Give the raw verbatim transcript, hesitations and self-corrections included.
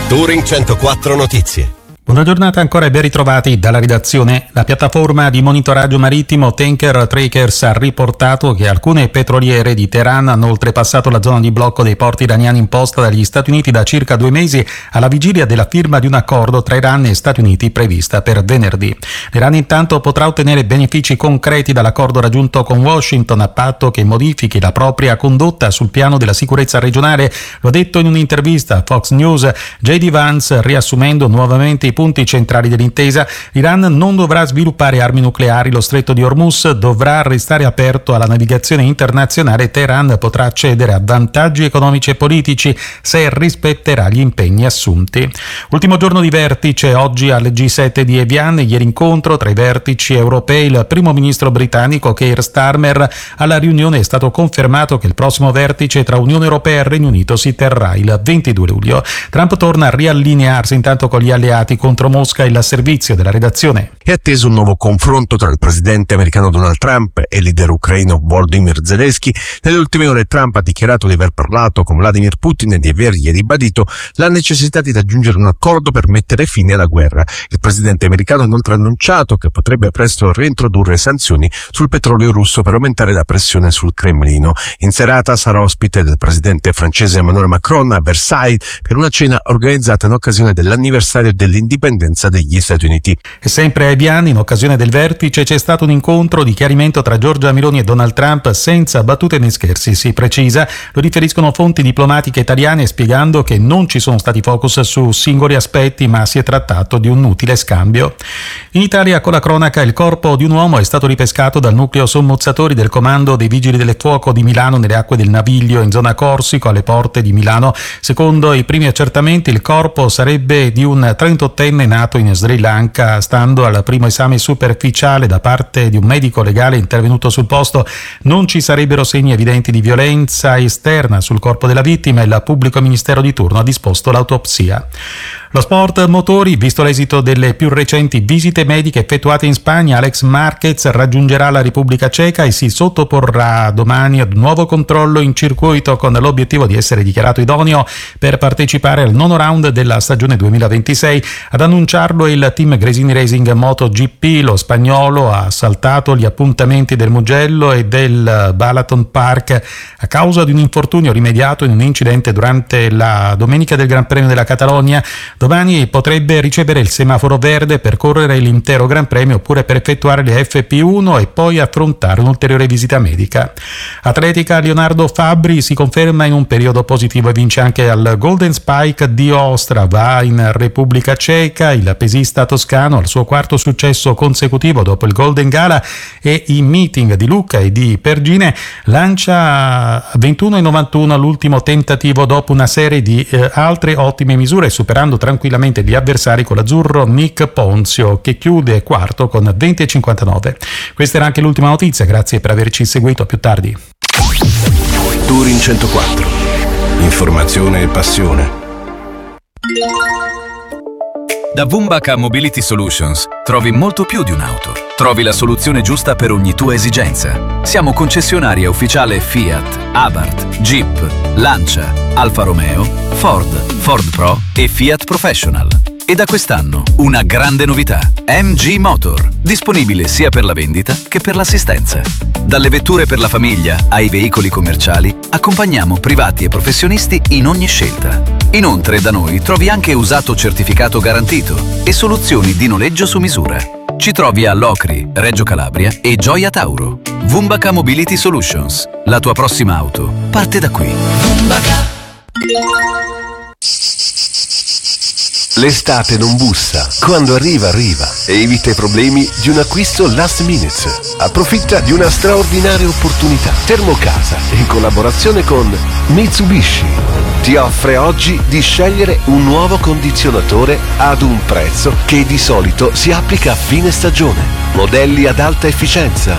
Touring centoquattro Notizie. Buona giornata ancora e ben ritrovati dalla redazione. La piattaforma di monitoraggio marittimo Tanker Trackers ha riportato che alcune petroliere di Teheran hanno oltrepassato la zona di blocco dei porti iraniani imposta dagli Stati Uniti da circa due mesi alla vigilia della firma di un accordo tra Iran e Stati Uniti prevista per venerdì. L'Iran intanto potrà ottenere benefici concreti dall'accordo raggiunto con Washington a patto che modifichi la propria condotta sul piano della sicurezza regionale. Lo ha detto in un'intervista a Fox News J D Vance, riassumendo nuovamente i punti centrali dell'intesa. L'Iran non dovrà sviluppare armi nucleari, lo stretto di Hormuz dovrà restare aperto alla navigazione internazionale e Teheran potrà accedere a vantaggi economici e politici se rispetterà gli impegni assunti. Ultimo giorno di vertice oggi al G sette di Evian, ieri incontro tra i vertici europei. Il primo ministro britannico Keir Starmer. Alla riunione è stato confermato che il prossimo vertice tra Unione Europea e Regno Unito si terrà il ventidue luglio. Trump torna a riallinearsi intanto con gli alleati contro Mosca. Il servizio della redazione. È atteso un nuovo confronto tra il presidente americano Donald Trump e il leader ucraino Volodymyr Zelensky. Nelle ultime ore Trump ha dichiarato di aver parlato con Vladimir Putin e di avergli ribadito la necessità di raggiungere un accordo per mettere fine alla guerra. Il presidente americano ha inoltre annunciato che potrebbe presto reintrodurre sanzioni sul petrolio russo per aumentare la pressione sul Cremlino. In serata sarà ospite del presidente francese Emmanuel Macron a Versailles per una cena organizzata in occasione dell'anniversario dell'indipendenza degli Stati Uniti. E sempre a Evian, in occasione del vertice, c'è stato un incontro di chiarimento tra Giorgia Meloni e Donald Trump senza battute né scherzi, si precisa. Lo riferiscono fonti diplomatiche italiane, spiegando che non ci sono stati focus su singoli aspetti, ma si è trattato di un utile scambio. In Italia, con la cronaca, il corpo di un uomo è stato ripescato dal nucleo sommozzatori del comando dei Vigili del Fuoco di Milano nelle acque del Naviglio, in zona Corsico, alle porte di Milano. Secondo i primi accertamenti, il corpo sarebbe di un trentottenne nato in Sri Lanka. Stando al primo esame superficiale da parte di un medico legale intervenuto sul posto, non ci sarebbero segni evidenti di violenza esterna sul corpo della vittima e il pubblico ministero di turno ha disposto l'autopsia. Lo sport motori, visto l'esito delle più recenti visite mediche effettuate in Spagna, Alex Marquez raggiungerà la Repubblica Ceca e si sottoporrà domani ad un nuovo controllo in circuito con l'obiettivo di essere dichiarato idoneo per partecipare al nono round della stagione duemilaventisei. Ad annunciarlo è il team Gresini Racing MotoGP. Lo spagnolo ha saltato gli appuntamenti del Mugello e del Balaton Park a causa di un infortunio rimediato in un incidente durante la domenica del Gran Premio della Catalogna. Domani potrebbe ricevere il semaforo verde per correre l'intero Gran Premio oppure per effettuare le F P uno e poi affrontare un'ulteriore visita medica. Atletica, Leonardo Fabbri si conferma in un periodo positivo e vince anche al Golden Spike di Ostrava in Repubblica Ceca. Il pesista toscano al suo quarto successo consecutivo dopo il Golden Gala e i meeting di Lucca e di Pergine lancia ventuno e novantuno all'ultimo tentativo dopo una serie di eh, altre ottime misure, superando tranquillamente gli avversari con l'azzurro Nick Ponzio che chiude quarto con venti e cinquantanove. Questa era anche l'ultima notizia, grazie per averci seguito, a più tardi. Touring centoquattro. Informazione e passione. Da Vumbaka Mobility Solutions trovi molto più di un'auto. Trovi la soluzione giusta per ogni tua esigenza. Siamo concessionaria ufficiale Fiat, Abarth, Jeep, Lancia, Alfa Romeo, Ford, Ford Pro e Fiat Professional. E da quest'anno una grande novità: M G Motor, disponibile sia per la vendita che per l'assistenza. Dalle vetture per la famiglia ai veicoli commerciali, accompagniamo privati e professionisti in ogni scelta. Inoltre da noi trovi anche usato certificato garantito e soluzioni di noleggio su misura. Ci trovi a Locri, Reggio Calabria e Gioia Tauro. Vumbaka Mobility Solutions. La tua prossima auto parte da qui. Vumbaka. L'estate non bussa. Quando arriva, arriva. E evita i problemi di un acquisto last minute. Approfitta di una straordinaria opportunità. Termocasa, in collaborazione con Mitsubishi, ti offre oggi di scegliere un nuovo condizionatore ad un prezzo che di solito si applica a fine stagione. Modelli ad alta efficienza,